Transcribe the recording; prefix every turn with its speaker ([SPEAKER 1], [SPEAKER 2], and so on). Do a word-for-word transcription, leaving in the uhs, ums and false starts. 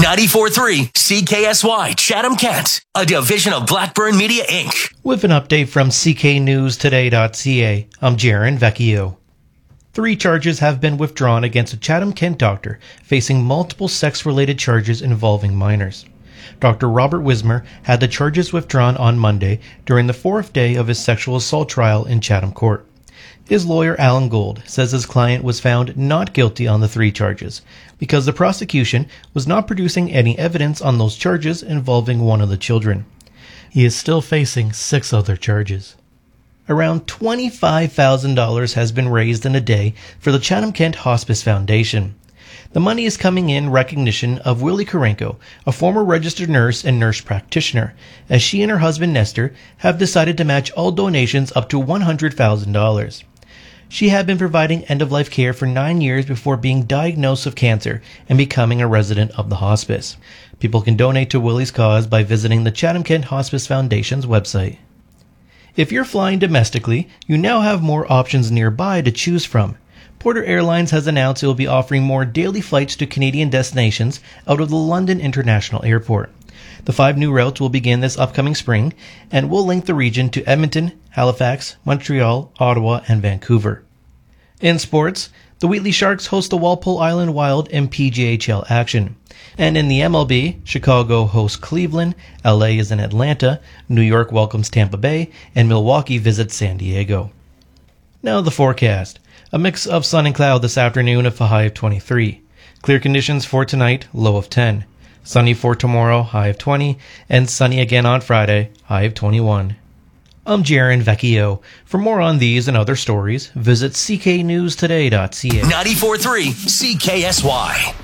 [SPEAKER 1] ninety-four point three C K S Y Chatham-Kent, a division of Blackburn Media, Incorporated.
[SPEAKER 2] With an update from C K News Today dot C A, I'm Jaron Vecchio. Three charges have been withdrawn against a Chatham-Kent doctor facing multiple sex-related charges involving minors. Doctor Robert Wismer had the charges withdrawn on Monday during the fourth day of his sexual assault trial in Chatham Court. His lawyer, Alan Gold, says his client was found not guilty on the three charges because the prosecution was not producing any evidence on those charges involving one of the children. He is still facing six other charges. Around twenty-five thousand dollars has been raised in a day for the Chatham-Kent Hospice Foundation. The money is coming in recognition of Willie Karenko, a former registered nurse and nurse practitioner, as she and her husband Nestor have decided to match all donations up to one hundred thousand dollars. She had been providing end-of-life care for nine years before being diagnosed with cancer and becoming a resident of the hospice. People can donate to Willie's cause by visiting the Chatham-Kent Hospice Foundation's website. If you're flying domestically, you now have more options nearby to choose from. Porter Airlines has announced it will be offering more daily flights to Canadian destinations out of the London International Airport. The five new routes will begin this upcoming spring and will link the region to Edmonton, Halifax, Montreal, Ottawa, and Vancouver. In sports, the Wheatley Sharks host the Walpole Island Wild in P J H L action. And in the M L B, Chicago hosts Cleveland, L A is in Atlanta, New York welcomes Tampa Bay, and Milwaukee visits San Diego. Now the forecast. A mix of sun and cloud this afternoon with a high of twenty-three. Clear conditions for tonight, low of ten. Sunny for tomorrow, high of twenty. And sunny again on Friday, high of twenty-one. I'm Jaron Vecchio. For more on these and other stories, visit C K News Today dot C A.
[SPEAKER 1] ninety-four point three C K S Y.